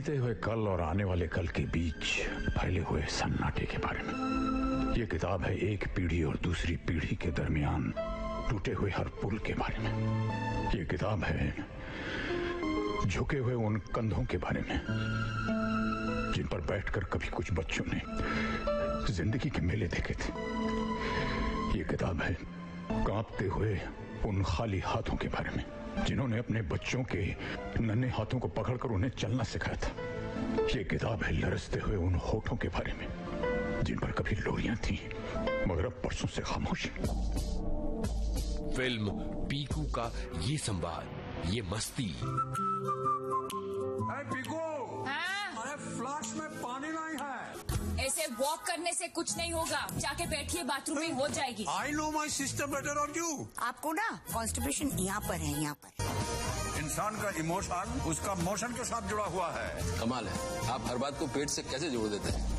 बीते हुए कल और आने वाले कल के बीच फैले हुए सन्नाटे के बारे में। ये किताब है एक पीढ़ी और दूसरी पीढ़ी के दरमियान टूटे हुए हर पुल के बारे में। ये किताब है झुके हुए उन कंधों के बारे में जिन पर बैठकर कभी कुछ बच्चों ने जिंदगी के मेले देखे थे। ये किताब है कांपते हुए उन खाली हाथों के बारे में जिन्होंने अपने बच्चों के नन्हे हाथों को पकड़कर उन्हें चलना सिखाया था। ये किताब है लरसते हुए उन होठों के बारे में जिन पर कभी लोरियां थीं मगर अब परसों से खामोश। फिल्म पीकू का ये संवाद, ये मस्ती। पीकू, अरे फ्लास्क में पानी नहीं है। ऐसे वॉक करने से कुछ नहीं होगा, जाके बैठिए, बाथरूम में हो जाएगी। I know my sister better on you. आपको ना कॉन्स्टिपेशन यहाँ पर है, यहाँ पर। इंसान का इमोशन उसका मोशन के साथ जुड़ा हुआ है। कमाल है, आप हर बात को पेट से कैसे जोड़ देते हैं।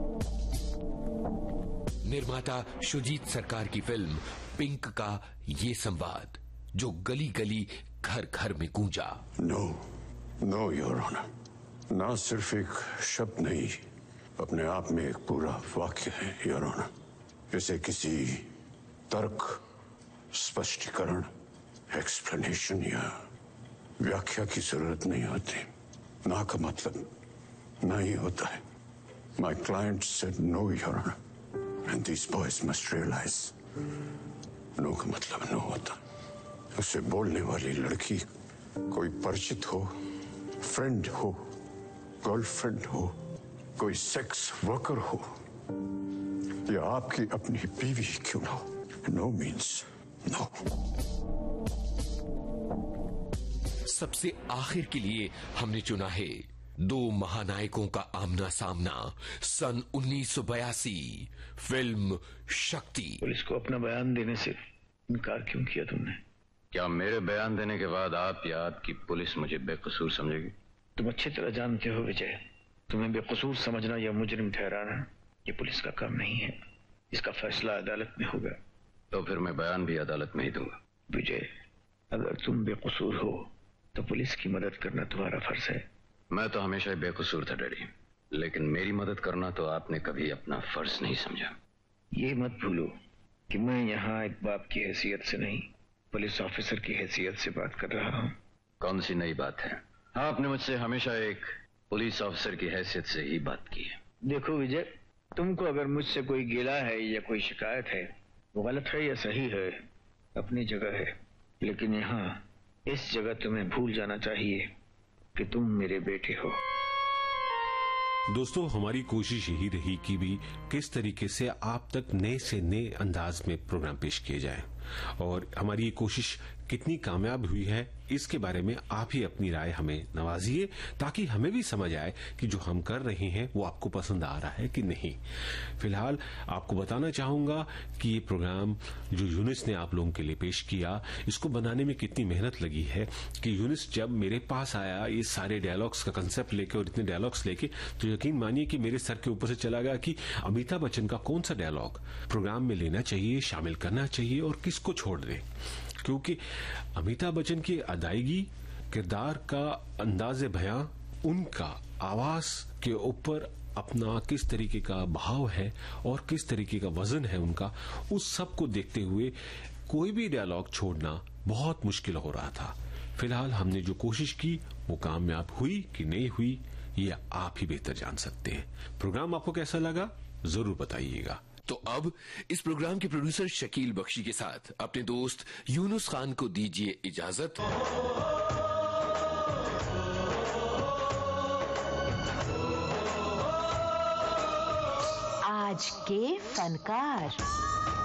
निर्माता शुजीत सरकार की फिल्म पिंक का ये संवाद, जो गली गली घर घर में गूंजा। नो योर ऑनर, ना सिर्फ एक शब्द नहीं, अपने आप में एक पूरा वाक्य है योर ऑनर। इसे किसी तर्क, स्पष्टीकरण, एक्सप्लेनेशन या व्याख्या की जरूरत नहीं होती। ना का मतलब ना ही होता है। My client said know your honour and this boys must realise no का मतलब नो होता। उसे बोलने वाली लड़की कोई परिचित हो, फ्रेंड हो, गर्लफ्रेंड हो, कोई सेक्स वर्कर हो या आपकी अपनी बीवी क्यों ना हो, नो मीन्स नो। सबसे आखिर के लिए हमने चुना है दो महानायकों का आमना सामना, सन 1982, फिल्म शक्ति। पुलिस को अपना बयान देने से इनकार क्यों किया तुमने? क्या मेरे बयान देने के बाद आप या आपकी पुलिस मुझे बेकसूर समझेगी? तुम अच्छी तरह जानते हो विजय, तुम्हें बेकसूर समझना या मुजरिम ठहराना ये पुलिस का काम नहीं है। इसका फैसला अदालत में होगा। तो फिर मैं बयान भी अदालत में ही दूंगा। विजय, अगर तुम बेकसूर हो तो पुलिस की मदद करना तुम्हारा फर्ज है। मैं तो हमेशा ही बेकसूर था डैडी, लेकिन मेरी मदद करना तो आपने कभी अपना फर्ज नहीं समझा। ये मत भूलो कि मैं यहाँ एक बाप की हैसियत से नहीं, पुलिस ऑफिसर की हैसियत से बात कर रहा हूँ। कौन सी नई बात है? आपने मुझसे हमेशा एक पुलिस ऑफिसर की हैसियत से ही बात की है। देखो विजय, तुमको अगर मुझसे कोई गिला है या कोई शिकायत है, वो गलत है या सही है, अपनी जगह है। लेकिन यहाँ इस जगह तुम्हें भूल जाना चाहिए कि तुम मेरे बेटे हो। दोस्तों, हमारी कोशिश यही रही कि भी किस तरीके से आप तक नए से नए अंदाज में प्रोग्राम पेश किए जाए, और हमारी ये कोशिश कितनी कामयाब हुई है इसके बारे में आप ही अपनी राय हमें नवाजिए, ताकि हमें भी समझ आए कि जो हम कर रहे हैं वो आपको पसंद आ रहा है कि नहीं। फिलहाल आपको बताना चाहूंगा कि ये प्रोग्राम जो यूनिस ने आप लोगों के लिए पेश किया, इसको बनाने में कितनी मेहनत लगी है कि यूनिस जब मेरे पास आया ये सारे डायलॉग्स का कंसेप्ट लेके और इतने डायलॉग्स लेके, तो यकीन मानिए कि मेरे सर के ऊपर से चला गया कि अमिताभ बच्चन का कौन सा डायलॉग प्रोग्राम में लेना चाहिए, शामिल करना चाहिए और किसको छोड़ दें। क्योंकि अमिताभ बच्चन की अदायगी, किरदार का अंदाज बयां, उनका आवाज के ऊपर अपना किस तरीके का भाव है और किस तरीके का वजन है उनका, उस सब को देखते हुए कोई भी डायलॉग छोड़ना बहुत मुश्किल हो रहा था। फिलहाल हमने जो कोशिश की वो कामयाब हुई कि नहीं हुई, ये आप ही बेहतर जान सकते हैं। प्रोग्राम आपको कैसा लगा जरूर बताइएगा। तो अब इस प्रोग्राम के प्रोड्यूसर शकील बख्शी के साथ अपने दोस्त यूनुस खान को दीजिए इजाजत। आज के फनकार।